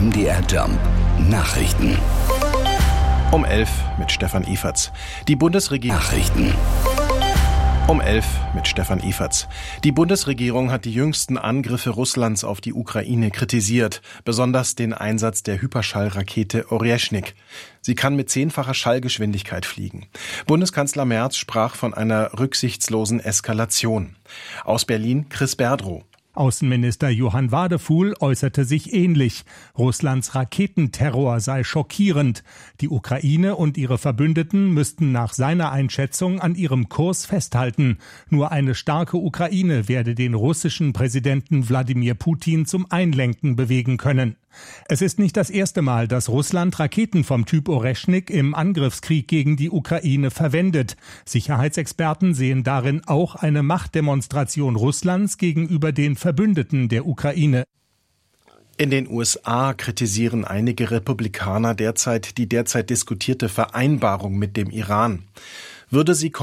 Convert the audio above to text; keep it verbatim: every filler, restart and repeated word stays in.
M D R Jump Nachrichten. Um elf mit Stefan Eferts. Die Bundesregierung. Nachrichten. Um elf mit Stefan Eferts. Die Bundesregierung hat die jüngsten Angriffe Russlands auf die Ukraine kritisiert, besonders den Einsatz der Hyperschallrakete Oрешnik. Sie kann mit zehnfacher Schallgeschwindigkeit fliegen. Bundeskanzler Merz sprach von einer rücksichtslosen Eskalation. Aus Berlin Chris Berdrow. Außenminister Johann Wadefuhl äußerte sich ähnlich. Russlands Raketenterror sei schockierend. Die Ukraine und ihre Verbündeten müssten nach seiner Einschätzung an ihrem Kurs festhalten. Nur eine starke Ukraine werde den russischen Präsidenten Wladimir Putin zum Einlenken bewegen können. Es ist nicht das erste Mal, dass Russland Raketen vom Typ Oрешnik im Angriffskrieg gegen die Ukraine verwendet. Sicherheitsexperten sehen darin auch eine Machtdemonstration Russlands gegenüber den Verbündeten der Ukraine. In den U S A kritisieren einige Republikaner derzeit die derzeit diskutierte Vereinbarung mit dem Iran. Würde sie